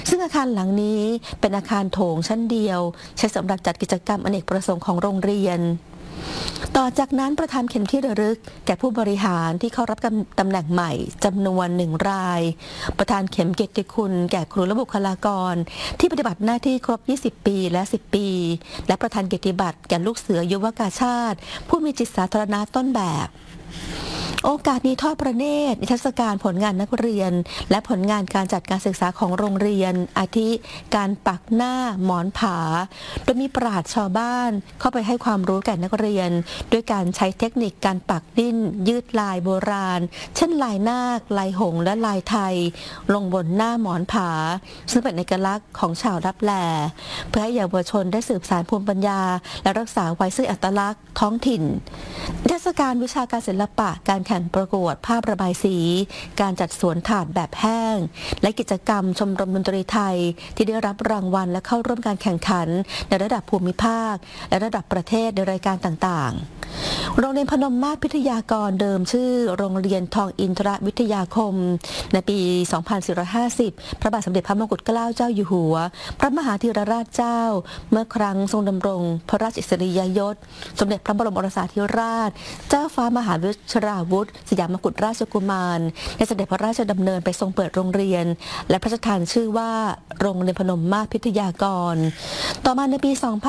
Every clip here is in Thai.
ซึ่งอาคารหลังนี้เป็นอาคารโถงชั้นเดียวใช้สำหรับจัดกิจกรรมอเนกประสงค์ของโรงเรียนต่อจากนั้นประธานเข็มที่ระลึกแก่ผู้บริหารที่เข้ารับตำแหน่งใหม่จำนวน1 รายประธานเข็มเกียรติคุณแก่ครูและบุคลากรที่ปฏิบัติหน้าที่ครบ20 ปีและ10 ปีและประธานเกียรติบัตรแก่ลูกเสือยุวกาชาติผู้มีจิตสาธารณะต้นแบบโอกาสนี้ทอดพระเนตรนิทรรศการผลงานนักเรียนและผลงานการจัดการศึกษาของโรงเรียนอาทิการปักหน้าหมอนผาโดยมีปราชญ์ชาวบ้านเข้าไปให้ความรู้แก่นักเรียนด้วยการใช้เทคนิคการปักดิ้นยืดลายโบราณเช่นลายนาคลายหงส์และลายไทยลงบนหน้าหมอนผาซึ่งเป็นเอกลักษณ์ของชาวลับแลเพื่อให้เยาวชนได้สืบสานภูมิปัญญาและรักษาไว้ซึ่งอัตลักษณ์ท้องถิ่นนิทรรศการวิชาการศิลปะการแข่งประกวดภาพระบายสีการจัดสวนถาดแบบแห้งและกิจกรรมชมรมดนตรีไทยที่ได้รับรางวัลและเข้าร่วมการแข่งขันในระดับภูมิภาคและระดับประเทศในรายการต่างๆโรงเรียนพนมมาศพิทยากรเดิมชื่อโรงเรียนทองอินทรวิทยาคมในปี 2450 พระบาทสมเด็จพระมงกุฎเกล้าเจ้าอยู่หัวพระมหาธีรราชเจ้าเมื่อครั้งทรงดำรงพระราชอิสริยยศสมเด็จพระบรมโอรสาธิราชเจ้าฟ้ามหาวชิราวุธสยามกุฎราชกุมารได้เสด็จพระราชดำเนินไปทรงเปิดโรงเรียนและพระราชทานชื่อว่าโรงเรียนพนมมาศพิทยากรต่อมาในปี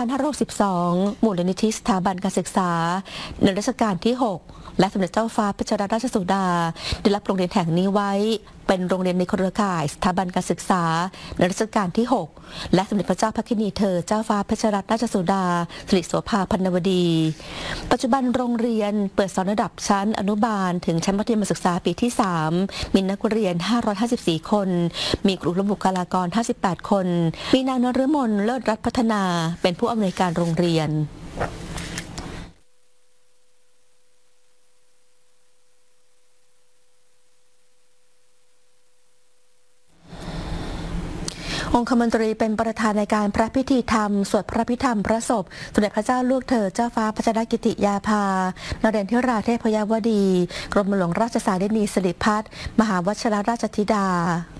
2562 มูลนิธิสถาบันการศึกษาในรัชกาลที่ 6 และสมเด็จเจ้าฟ้าพัชรราชสุดาได้รับโรงเรียนแห่งนี้ไว้เป็นโรงเรียนในเครือข่ายสถาบันการศึกษาในรัชกาลที่ 6 และสมเด็จพระเจ้าพักินีเธอเจ้าฟ้าเพชรรัตนราชสุดาสิริโสภาพันนวดีปัจจุบันโรงเรียนเปิดสอนระดับชั้นอนุบาลถึงชั้นมัธยมศึกษาปีที่ 3 มีนักเรียน 554 คนมีครูและบุคลากร 58 คนมีนางนฤมลเลิศรัตน์พัฒนาเป็นผู้อำนวยการโรงเรียนองคมนตรีเป็นประธานในการพระพิธีธรรมสวดพระพิธรรมพระศพสมเด็จพระเจ้าลูกเธอเจ้าฟ้าพัชรกิติยาภานเรนทิราเทพยวดีกรมหลวงราชสารินีสิริพัฒน์มหาวชิรราชธิดา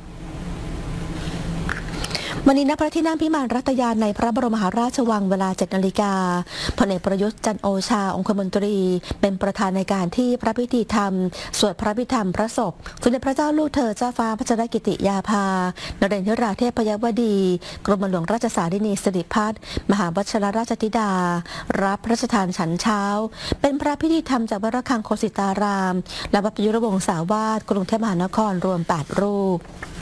วันนี้ณพระที่นั่งพิมานรัตยานในพระบรมมหาราชวังเวลา 7 นาฬิกาพลเอกประยุทธ์จันทร์โอชาองคมนตรีเป็นประธานในการที่พระพิธีธรรมสวดพระพิธรรมพระศพสมเด็จพระเจ้าลูกเธอเจ้าฟ้าพัชรกิติยาภานเรนทิราเทพยวดีกรมหลวงราชสารินีสิริพัฒน์มหาวชิรราชธิดารับพระราชทานฉันเช้าเป็นพระพิธีธรรมจากวัดระฆังโคสิตารามและวัดประยุรวงศาวาสกรุงเทพมหานครรวม 8 รูป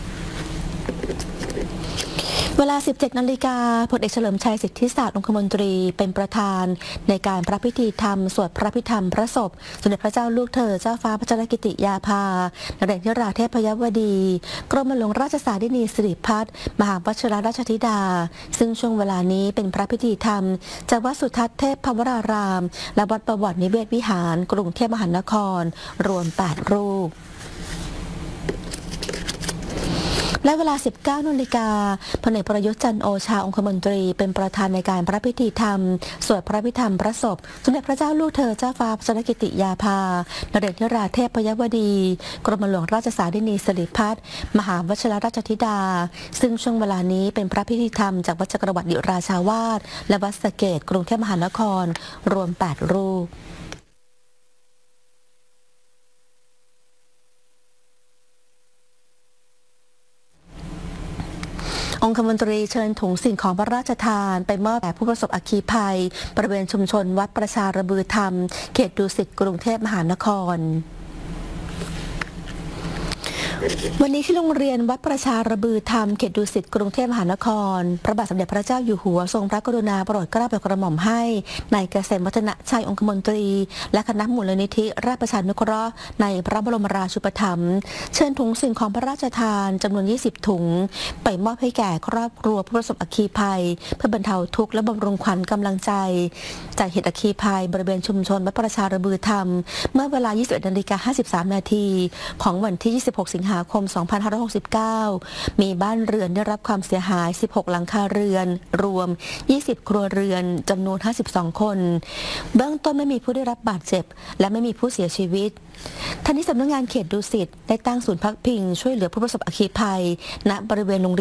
เวลา 17 นาฬิกาพลเอกเฉลิมชัยสิทธิศาสตร์องคมนตรีเป็นประธานในการพระพิธีธรรมสวดพระพิธรรมพระศพสมเด็จพระเจ้าลูกเธอเจ้าฟ้าพัชรกิติยาภานเรนทิราเทพยวดีกรมหลวงราชสารินีสิริพัฒน์มหาวชิรราชธิดาซึ่งช่วงเวลานี้เป็นพระพิธีธรรมจากวัดสุทัศน์เทพพวรารามและวัดประวัตินิเวศวิหารกรุงเทพมหานครรวม 8 รูปและเวลา 19 นาฬิกาพลเอกประยุทธ์จันทร์โอชาองคมนตรีเป็นประธานในการพระพิธีธรรมสวดพระพิธรรมพระศพสมเด็จพระเจ้าลูกเธอเจ้าฟ้าพัชรกิติยาภานเรนทิราเทพยวดีกรมหลวงราชสารินีสิริพัฒน์มหาวชิรราชธิดาซึ่งช่วงเวลานี้เป็นพระพิธีธรรมจากวัดจักรวรรดิราชาวาสและวัดสะเกษกรุงเทพมหานครรวม 8 รูปองคมนตรีเชิญถุงสิ่งของพระราชทานไปมอบแด่ผู้ประสบอัคคีภัยบริเวณชุมชนวัดประชาระบือธรรมเขตดุสิตกรุงเทพมหานครวันนี้ที่โรงเรียนวัดประชาระบือธรรมเขตดุสิตกรุงเทพมหานครพระบาทสมเด็จพระเจ้าอยู่หัวทรงพระกรุณาโปรดเกล้าโปรดกระหม่อมให้นายเกษมวัฒนชัยองคมนตรีและคณะมูลนิธิราชประชานุเคราะห์ในพระบรมราชูปถัมภ์เชิญถุงสิ่งของพระราชทานจำนวน 20 ถุงไปมอบให้แก่ครอบครัวผู้ประสบอัคคีภัยเพื่อบรรเทาทุกข์และบำรุงขวัญกำลังใจจากเหตุอัคคีภัยบริเวณชุมชนวัดประชาระบือธรรมเมื่อเวลา 21:53 นาทีของวันที่ 26 สิงหาคม 2569 มีบ้านเรือนได้รับความเสียหาย 16 หลังคาเรือนรวม 20 ครัวเรือนจำนวน 52 คนเบื้องต้นไม่มีผู้ได้รับบาดเจ็บและไม่มีผู้เสียชีวิตทั้งนี้สำนักงานเขตดุสิตได้ตั้งศูนย์พักพิงช่วยเหลือผู้ประสบอัคคีภัยณบริเวณโรงเรียน